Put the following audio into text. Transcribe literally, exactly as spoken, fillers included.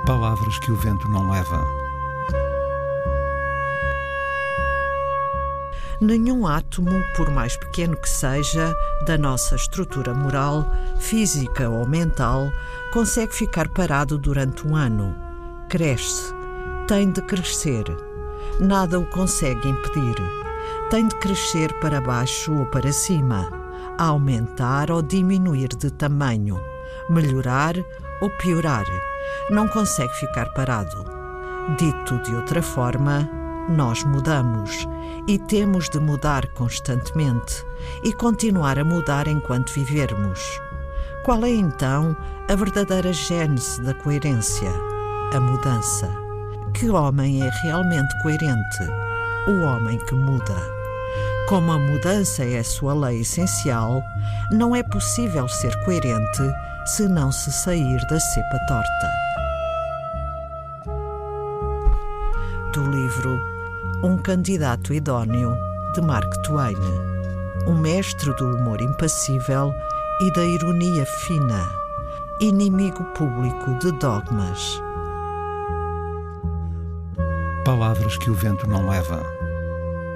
Palavras que o vento não leva. Nenhum átomo, por mais pequeno que seja, da nossa estrutura moral, física ou mental, consegue ficar parado durante um ano. Cresce. Tem de crescer. Nada o consegue impedir. Tem de crescer para baixo ou para cima, aumentar ou diminuir de tamanho, melhorar ou piorar. Não consegue ficar parado. Dito de outra forma, nós mudamos e temos de mudar constantemente e continuar a mudar enquanto vivermos. Qual é então a verdadeira gênese da coerência? A mudança. Que homem é realmente coerente? O homem que muda. Como a mudança é a sua lei essencial, não é possível ser coerente se não se sair da cepa torta. Do livro Um Candidato Idóneo, de Mark Twain, um mestre do humor impassível e da ironia fina, inimigo público de dogmas. Palavras que o vento não leva.